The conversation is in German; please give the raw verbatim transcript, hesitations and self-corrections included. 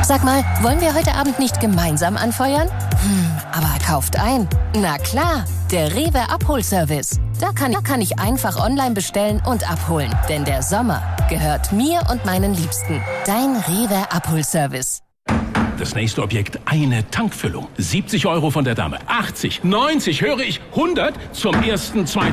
Sag mal, wollen wir heute Abend nicht gemeinsam anfeuern? Hm, aber kauft ein. Na klar, der Rewe Abholservice. Da kann, da kann ich einfach online bestellen und abholen. Denn der Sommer gehört mir und meinen Liebsten. Dein Rewe Abholservice. Das nächste Objekt, eine Tankfüllung. siebzig Euro von der Dame. achtzig, neunzig, höre ich, hundert zum ersten, zweiten.